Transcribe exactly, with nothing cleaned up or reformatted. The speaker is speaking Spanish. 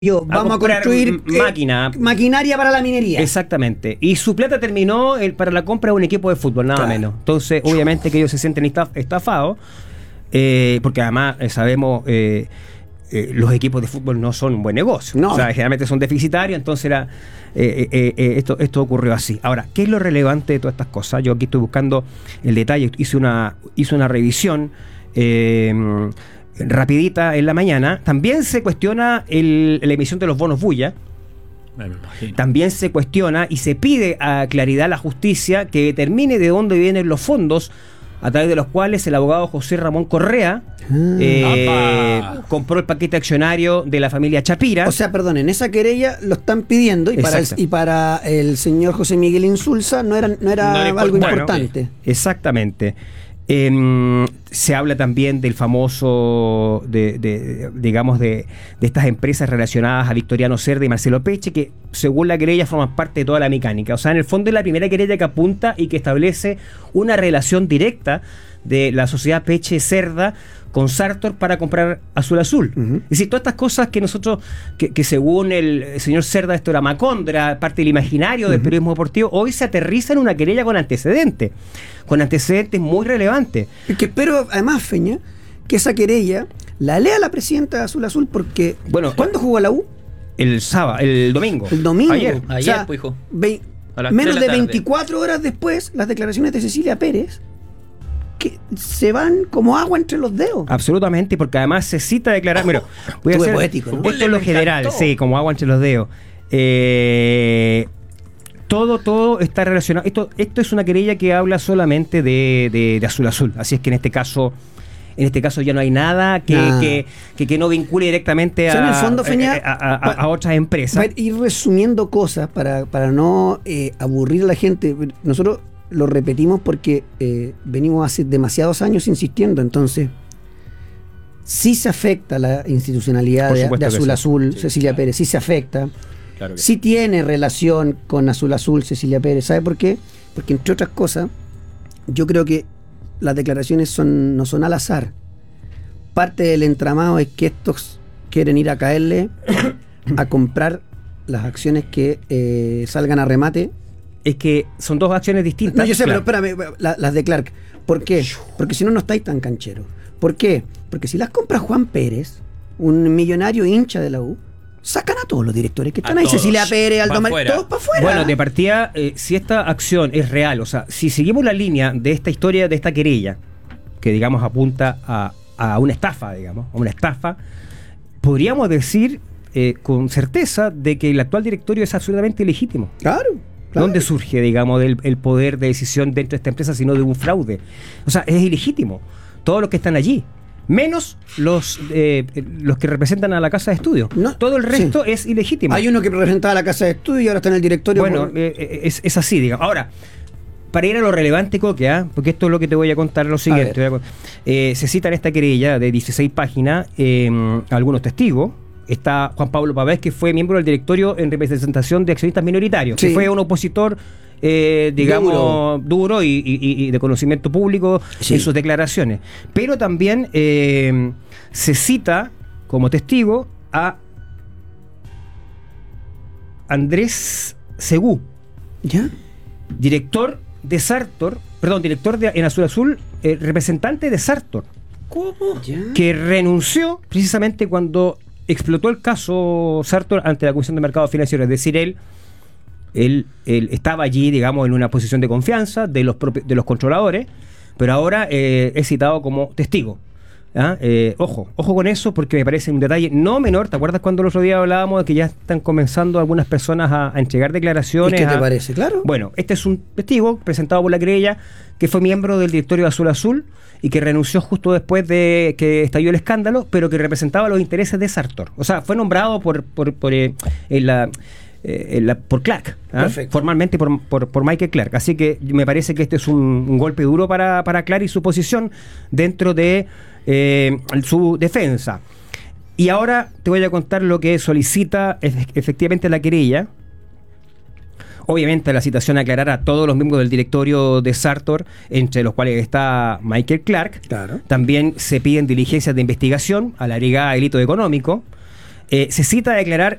Yo, vamos a, a construir máquina. Eh, maquinaria para la minería. Exactamente. Y su plata terminó el, para la compra de un equipo de fútbol, nada claro. menos. Entonces, obviamente que ellos se sienten estafados, eh, porque además eh, sabemos eh, eh, los equipos de fútbol no son un buen negocio. No. O sea, generalmente son deficitarios, entonces era, eh, eh, eh, esto, esto ocurrió así. Ahora, ¿qué es lo relevante de todas estas cosas? Yo aquí estoy buscando el detalle, hice una, hice una revisión eh, rapidita en la mañana. También se cuestiona el, la emisión de los bonos Bulla. También se cuestiona y se pide a claridad a la justicia que determine de dónde vienen los fondos a través de los cuales el abogado José Ramón Correa ah, eh, compró el paquete accionario de la familia Chapira. O sea, perdón, en esa querella lo están pidiendo y, para el, y para el señor José Miguel Insulza no era, no era no algo bueno, importante. Exactamente. Eh, se habla también del famoso, de, de, digamos, de, de estas empresas relacionadas a Victoriano Cerda y Marcelo Peche, que según la querella forman parte de toda la mecánica. O sea, en el fondo es la primera querella que apunta y que establece una relación directa de la sociedad Peche Cerda con Sartor para comprar Azul Azul. Uh-huh. Es decir, todas estas cosas que nosotros, que, que según el señor Cerda esto era Macondra, parte del imaginario del uh-huh. periodismo deportivo, hoy se aterriza en una querella con antecedentes, con antecedentes muy relevantes. Que espero, además, Feña, que esa querella la lea la presidenta de Azul Azul, porque bueno, ¿cuándo jugó la U? El sábado, el domingo. El domingo. Ayer. Ayer, o sea, pues, hijo. Ve, menos de, de veinticuatro horas después, las declaraciones de Cecilia Pérez que se van como agua entre los dedos. Absolutamente, porque además se cita declarar. Mira, voy a hacer poético, ¿no? Esto es lo general, sí, como agua entre los dedos. Eh, todo, todo está relacionado. Esto, esto es una querella que habla solamente de, de, de Azul Azul. Así es que en este caso, en este caso ya no hay nada que, nada. que, que, que no vincule directamente a, o sea, en el fondo, Feña, a, a, a, a otras empresas. Para ir resumiendo cosas para, para no eh, aburrir a la gente. Nosotros lo repetimos porque eh, venimos hace demasiados años insistiendo, entonces sí se afecta la institucionalidad de, de Azul Azul, sí, Cecilia claro. Pérez, sí se afecta, claro sí, sí tiene relación con Azul Azul, Cecilia Pérez. ¿Sabe por qué? Porque entre otras cosas, yo creo que las declaraciones son, no son al azar. Parte del entramado es que estos quieren ir a caerle a comprar las acciones que eh, salgan a remate. Es que son dos acciones distintas. No, yo sé, claro. pero espérame, la, las de Clark. ¿Por qué? Porque si no, no estáis tan cancheros. ¿Por qué? Porque si las compra Juan Pérez, un millonario hincha de la U, sacan a todos los directores que están a ahí. Todos. Cecilia Pérez, Aldo Mar, todos para afuera. Bueno, de partida, eh, si esta acción es real, o sea, si seguimos la línea de esta historia, de esta querella, que digamos apunta a, a una estafa, digamos, a una estafa, podríamos decir eh, con certeza de que el actual directorio es absolutamente ilegítimo. Claro. Claro. ¿Dónde surge, digamos, el, el poder de decisión dentro de esta empresa, sino de un fraude? O sea, es ilegítimo. Todos los que están allí, menos los eh, los que representan a la casa de estudio. No, todo el resto sí. es ilegítimo. Hay uno que representaba a la casa de estudio y ahora está en el directorio. Bueno, por... eh, es, es así, digamos. Ahora, para ir a lo relevante, Coque, ¿eh? porque esto es lo que te voy a contar, lo siguiente. A eh, se cita en esta querella de dieciséis páginas eh, algunos testigos. Está Juan Pablo Pavés, que fue miembro del directorio en representación de accionistas minoritarios, sí. que fue un opositor, eh, digamos, duro, duro y, y, y de conocimiento público sí. en sus declaraciones. Pero también eh, se cita como testigo a Andrés Segú, ¿ya? Director de Sartor, perdón, director de, en Azul Azul, eh, representante de Sartor, ¿cómo? ¿Ya? Que renunció precisamente cuando explotó el caso Sartor ante la Comisión de Mercado Financiero. Es decir, él, él, él estaba allí, digamos, en una posición de confianza de los, propi- de los controladores, pero ahora eh, es citado como testigo. ¿Ah? Eh, ojo, ojo con eso, porque me parece un detalle no menor. ¿Te acuerdas cuando el otro día hablábamos de que ya están comenzando algunas personas a, a entregar declaraciones? ¿Y qué te a... parece? Claro. Bueno, este es un testigo presentado por la querella que fue miembro del directorio de Azul Azul y que renunció justo después de que estalló el escándalo, pero que representaba los intereses de Sartor. O sea, fue nombrado por por por, eh, en la, eh, en la, por Clark, ¿eh? formalmente por, por, por Michael Clark. Así que me parece que este es un, un golpe duro para, para Clark y su posición dentro de eh, su defensa. Y ahora te voy a contar lo que solicita efectivamente la querella. Obviamente la citación aclarará a todos los miembros del directorio de Sartor, entre los cuales está Michael Clark. Claro. También se piden diligencias de investigación a la Brigada de Delito Económico. eh, se cita a declarar